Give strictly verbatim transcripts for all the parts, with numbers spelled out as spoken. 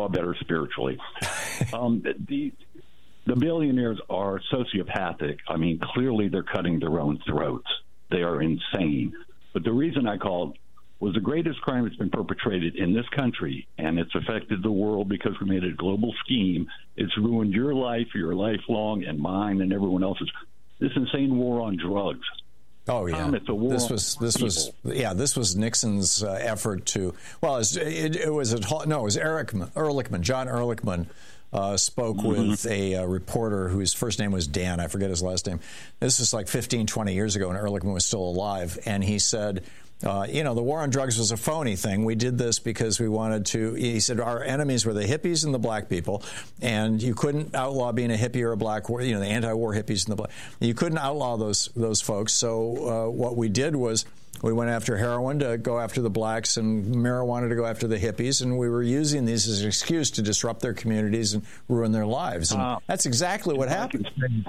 lot better spiritually. um, the the billionaires are sociopathic. I mean, clearly they're cutting their own throats. They are insane. But the reason I called was the greatest crime that's been perpetrated in this country, and it's affected the world because we made it a global scheme. It's ruined your life, your lifelong, and mine, and everyone else's. This insane war on drugs. Oh yeah, um, it's a war this was this people. was yeah this was Nixon's uh, effort to well it, it, it was a, no it was Eric Ehrlichman John Ehrlichman uh, spoke mm-hmm. with a uh, reporter whose first name was Dan, I forget his last name. This was like fifteen, twenty years ago when Ehrlichman was still alive, and he said, Uh, you know, the war on drugs was a phony thing. We did this because we wanted to, he said, our enemies were the hippies and the black people, and you couldn't outlaw being a hippie or a black, you know, the anti-war hippies and the black. You couldn't outlaw those those folks. So uh, what we did was we went after heroin to go after the blacks and marijuana to go after the hippies, and we were using these as an excuse to disrupt their communities and ruin their lives. And uh, that's exactly what happened.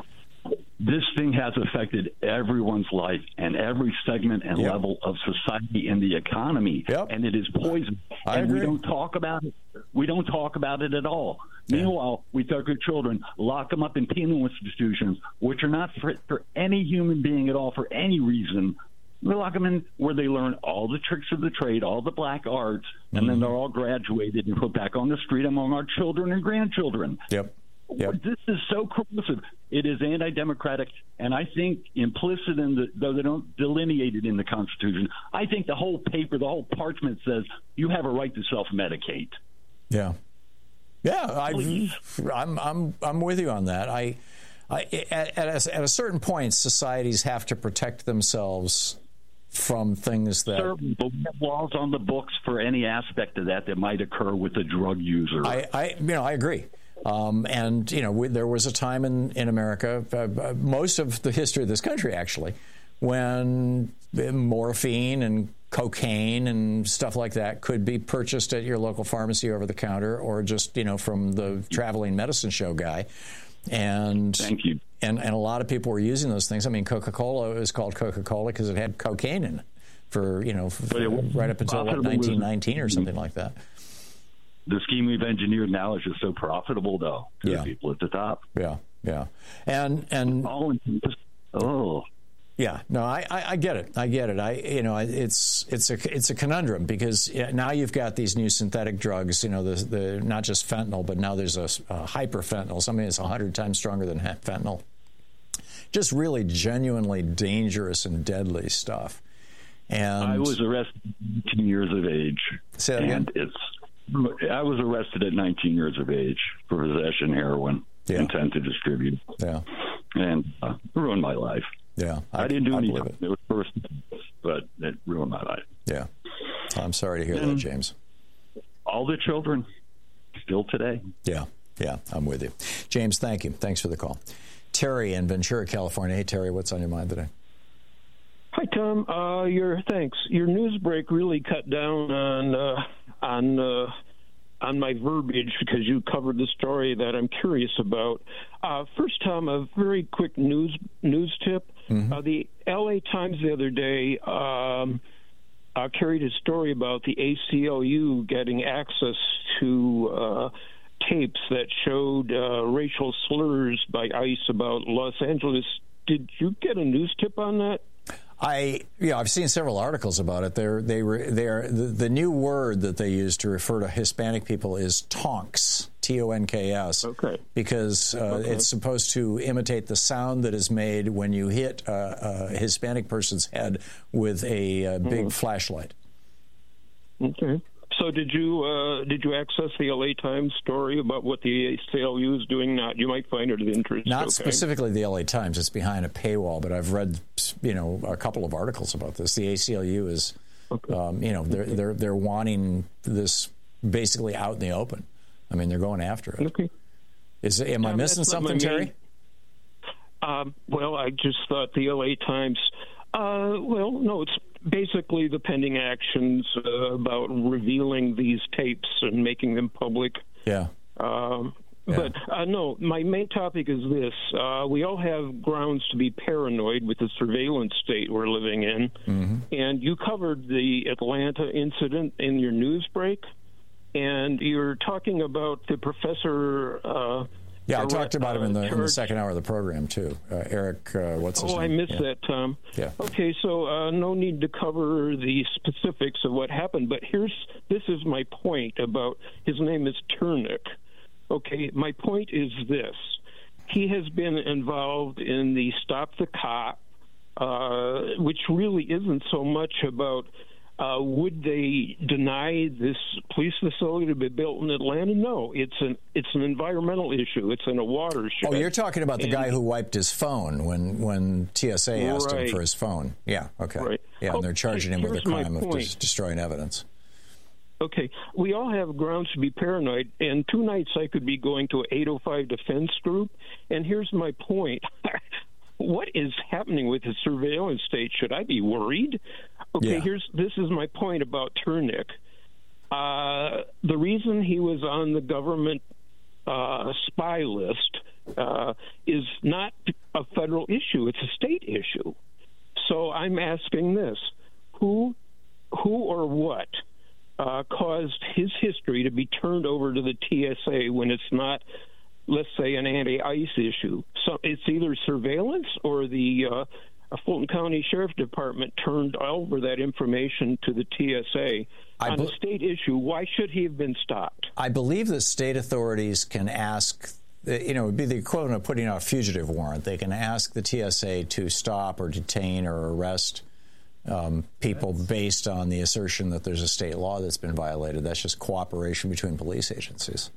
This thing has affected everyone's life and every segment and yep. level of society and the economy. Yep. And it is poison. I and agree. we don't talk about it. We don't talk about it at all. Yeah. Meanwhile, we take our children, lock them up in penal institutions, which are not fit for any human being at all for any reason. We lock them in where they learn all the tricks of the trade, all the black arts, and mm-hmm. then they're all graduated and put back on the street among our children and grandchildren. Yep. Yep. This is so corrosive. It is anti-democratic, and I think implicit in the, though they don't delineate it in the Constitution, I think the whole paper, the whole parchment says you have a right to self-medicate. Yeah, yeah, I, I'm I'm I'm with you on that. I, I at, at, a, at a certain point, societies have to protect themselves from things that. Sir, but we have laws on the books for any aspect of that that might occur with a drug user. I, I you know, I agree. Um, and, you know, we, there was a time in, in America, uh, most of the history of this country, actually, when morphine and cocaine and stuff like that could be purchased at your local pharmacy over the counter or just, you know, from the traveling medicine show guy. And Thank you. And, and a lot of people were using those things. I mean, Coca-Cola is called Coca-Cola because it had cocaine in it for, you know, for, right up until what, nineteen nineteen or something like that. The scheme we've engineered now is just so profitable, though, to yeah. the people at the top. Yeah, yeah. And, and all in, oh. Yeah, no, I, I, I get it. I get it. I, you know, it's it's a it's a conundrum because now you've got these new synthetic drugs. You know, the the not just fentanyl, but now there's a, a hyperfentanyl, something that's a hundred times stronger than fentanyl. Just really genuinely dangerous and deadly stuff. And I was arrested at nineteen years of age. Say that and again? it's I was arrested at nineteen years of age for possession of heroin, yeah. intent to distribute. Yeah, and uh, ruined my life. Yeah, I, I didn't do I anything. It. it was first, but it ruined my life. Yeah, I'm sorry to hear and that, James. All the children, still today. Yeah, yeah, I'm with you, James. Thank you. Thanks for the call. Terry in Ventura, California. Hey, Terry, what's on your mind today? Hi, Tom. Uh, your thanks. Your news break really cut down on uh, on uh, on my verbiage because you covered the story that I'm curious about. Uh, first, Tom, a very quick news news tip. Mm-hmm. Uh, the L A Times the other day um, uh, carried a story about the A C L U getting access to uh, tapes that showed uh, racial slurs by ICE about Los Angeles. Did you get a news tip on that? I, yeah, I've seen several articles about it. They're, they, they are, the, the new word that they use to refer to Hispanic people is tonks, T O N K S. Okay. Because uh, okay. it's supposed to imitate the sound that is made when you hit a, a Hispanic person's head with a, a big mm. flashlight. Okay. So did you uh, did you access the L A Times story about what the A C L U is doing? Not you might find it of interest. Not okay. specifically the L A Times. It's behind a paywall, but I've read you know a couple of articles about this. The A C L U is okay. um, you know they're okay. they're they're wanting this basically out in the open. I mean they're going after it. Okay. Is am I yeah, missing something, Terry? Um, well, I just thought the L A Times. Uh, well, no, it's basically the pending actions uh, about revealing these tapes and making them public. Yeah. Um, yeah. But uh, no, my main topic is this. Uh, we all have grounds to be paranoid with the surveillance state we're living in. Mm-hmm. And you covered the Atlanta incident in your news break. and you're talking about the professor. Uh, yeah, I talked about him in the, uh, in the second hour of the program too. Uh, Eric, uh, what's his oh, name? I missed yeah. that, Tom. Yeah. Okay, so uh, no need to cover the specifics of what happened, but here's this is my point about his name is Turnick. Okay, my point is this: he has been involved in the Stop the Cop, uh, which really isn't so much about. Uh, would they deny this police facility to be built in Atlanta? No, it's an it's an environmental issue. It's in a watershed. Oh, you're talking about the and, guy who wiped his phone when when T S A asked right. him for his phone. Yeah, okay. Right. Yeah, and they're charging him with the crime of point. des- destroying evidence. Okay, we all have grounds to be paranoid, and two nights I could be going to an eight oh five defense group, and here's my point. What is happening with the surveillance state? Should I be worried? Okay, yeah. here's this is my point about Turnick. Uh, the reason he was on the government uh, spy list uh, is not a federal issue; it's a state issue. So I'm asking this: who, who or what uh, caused his history to be turned over to the T S A when it's not? Let's say an anti-ICE issue. So it's either surveillance or the uh, Fulton County Sheriff Department turned over that information to the T S A I on be- a state issue. Why should he have been stopped? I believe the state authorities can ask, you know, it would be the equivalent of putting out a fugitive warrant. They can ask the T S A to stop or detain or arrest um, people based on the assertion that there's a state law that's been violated. That's just cooperation between police agencies.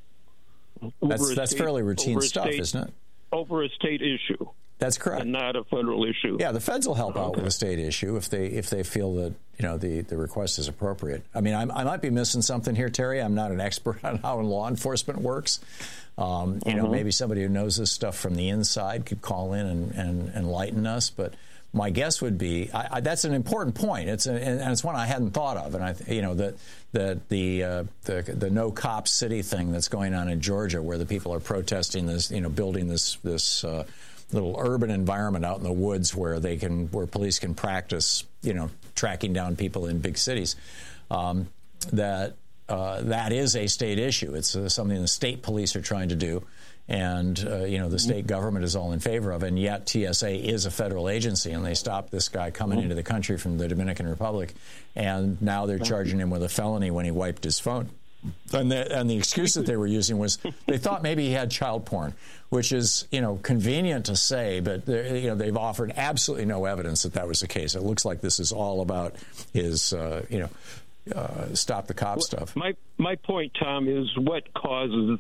That's that's state, fairly routine stuff, state, isn't it? Over a state issue. That's correct. And not a federal issue. Yeah, the feds will help okay. out with a state issue if they if they feel that, you know, the, the request is appropriate. I mean, I'm, I might be missing something here, Terry. I'm not an expert on how law enforcement works. Um, you know, uh-huh. maybe somebody who knows this stuff from the inside could call in and, and enlighten us. But my guess would be I, I, that's an important point. It's a, and it's one I hadn't thought of. And I, you know, that that the, uh, the the no cop city thing that's going on in Georgia, where the people are protesting this, you know, building this this uh, little urban environment out in the woods where they can where police can practice, you know, tracking down people in big cities. Um, that uh, that is a state issue. It's uh, something the state police are trying to do. And, uh, you know, the state government is all in favor of, and yet T S A is a federal agency, and they stopped this guy coming into the country from the Dominican Republic, and now they're charging him with a felony when he wiped his phone. And the, and the excuse that they were using was they thought maybe he had child porn, which is, you know, convenient to say, but, you know, they've offered absolutely no evidence that that was the case. It looks like this is all about his, uh, you know, uh, stop the cop stuff. My, my point, Tom, is what causes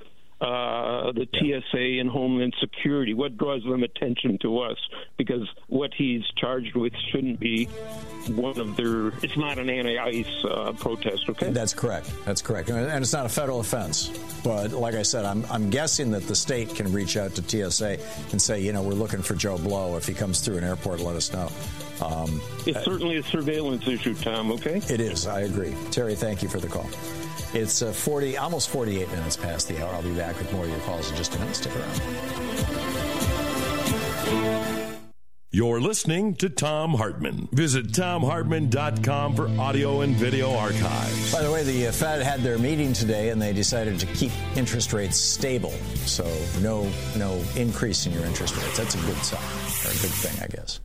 Uh, the T S A and Homeland Security, what draws them attention to us? Because what he's charged with shouldn't be one of their, it's not an anti-ICE uh, protest, okay? That's correct. That's correct. And it's not a federal offense. But like I said, I'm, I'm guessing that the state can reach out to T S A and say, you know, we're looking for Joe Blow. If he comes through an airport, let us know. Um, it's uh, certainly a surveillance issue, Tom, okay? It is. I agree. Terry, thank you for the call. It's uh, forty, almost forty-eight minutes past the hour. I'll be back with more of your calls in just a minute. Stick around. You're listening to Thom Hartmann. Visit Thom Hartmann dot com for audio and video archives. By the way, the Fed had their meeting today, and they decided to keep interest rates stable. So no, no increase in your interest rates. That's a good sign, or a good thing, I guess.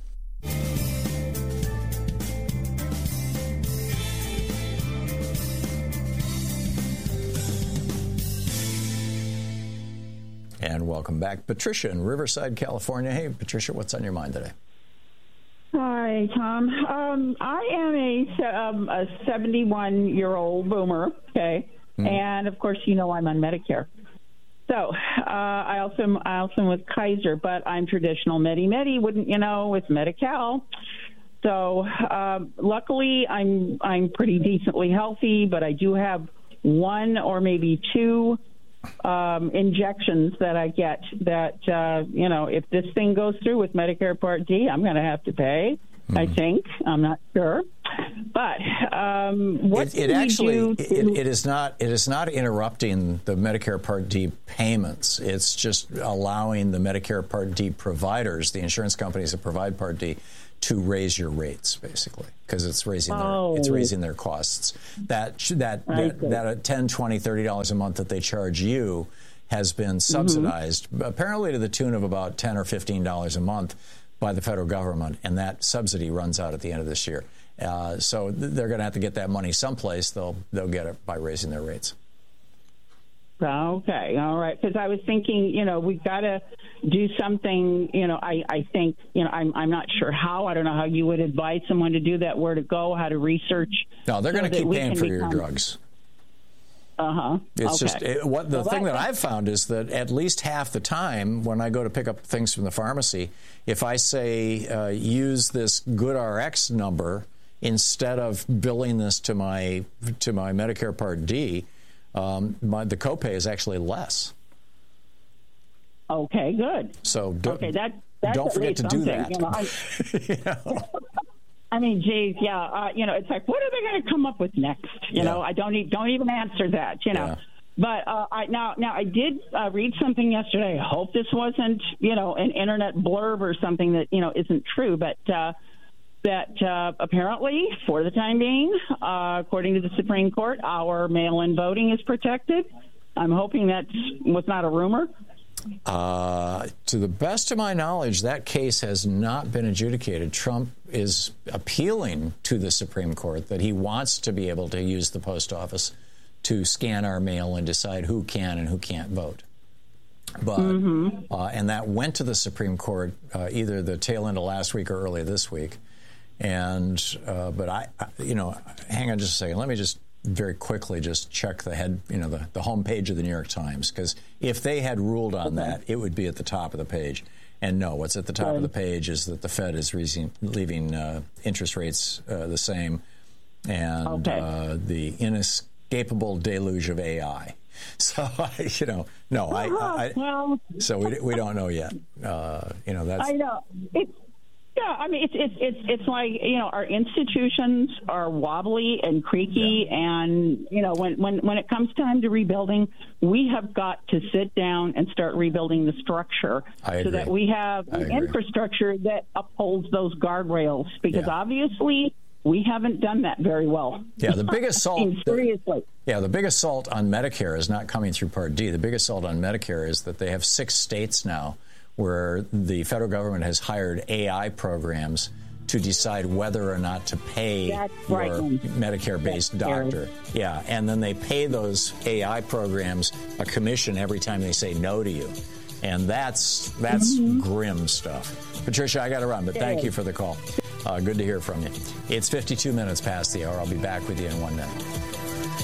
And welcome back, Patricia in Riverside, California. Hey, Patricia, what's on your mind today? Hi, Tom. Um, I am a, um, a seventy-one-year-old boomer, okay? Mm. And, of course, you know I'm on Medicare. So uh, I also am I also am with Kaiser, but I'm traditional Medi-Medi, wouldn't you know, with Medi-Cal. So uh, luckily, I'm I'm pretty decently healthy, but I do have one or maybe two Um, injections that I get that, uh, you know, if this thing goes through with Medicare Part D, I'm going to have to pay, mm. I think. I'm not sure. But um, what it, it do actually, we do to- it, it is not it is not interrupting the Medicare Part D payments. It's just allowing the Medicare Part D providers, the insurance companies that provide Part D, to raise your rates, basically, because it's raising oh. their, it's raising their costs. That that that, that ten, twenty, thirty dollars a month that they charge you has been subsidized, mm-hmm. apparently to the tune of about ten or fifteen dollars a month by the federal government, and that subsidy runs out at the end of this year. Uh, so they're going to have to get that money someplace. They'll they'll get it by raising their rates. Okay, all right. Because I was thinking, you know, we've got to do something. You know, I, I think, you know, I'm I'm not sure how. I don't know how you would advise someone to do that, where to go, how to research. No, they're so going to keep paying for become... your drugs. Uh huh. It's okay. just it, what the well, thing that, that I've found is that at least half the time when I go to pick up things from the pharmacy, if I say uh, use this GoodRx number instead of billing this to my to my Medicare Part D, um, my, the copay is actually less. Okay, good. So do, okay, that that's don't forget to do that. You know, I, you know? I mean, geez, yeah, uh, you know, it's like, what are they going to come up with next? You yeah. know, I don't e- don't even answer that. You know, yeah. but uh, I now now I did uh, read something yesterday. I hope this wasn't, you know, an internet blurb or something that, you know, isn't true, but. Uh, that uh, apparently, for the time being, uh, according to the Supreme Court, our mail-in voting is protected. I'm hoping that was not a rumor. Uh, to the best of my knowledge, that case has not been adjudicated. Trump is appealing to the Supreme Court that he wants to be able to use the post office to scan our mail and decide who can and who can't vote. But mm-hmm. uh, and that went to the Supreme Court uh, either the tail end of last week or early this week. And uh, but I, I, you know, hang on just a second. Let me just very quickly just check the head, you know, the, the home page of the New York Times, because if they had ruled on that, it would be at the top of the page. And no, what's at the top Good. of the page is that the Fed is re- leaving uh, interest rates uh, the same, and okay. uh, the inescapable deluge of A I. So, you know, no, I, I well, so we we don't know yet. Uh, you know, that's I know it's. Yeah, I mean, it's it's it's it's like, you know, our institutions are wobbly and creaky, yeah. and you know, when, when when it comes time to rebuilding, we have got to sit down and start rebuilding the structure so that we have an infrastructure that upholds those guardrails. Because yeah. obviously, we haven't done that very well. Yeah, the big assault. I mean, seriously. The, yeah, the big assault on Medicare is not coming through Part D. The big assault on Medicare is that they have six states now where the federal government has hired A I programs to decide whether or not to pay That's your right. Medicare-based doctor. Yeah, and then they pay those A I programs a commission every time they say no to you. And that's that's mm-hmm. grim stuff. Patricia, I got to run, but thank you for the call. Uh, good to hear from you. It's fifty-two minutes past the hour. I'll be back with you in one minute.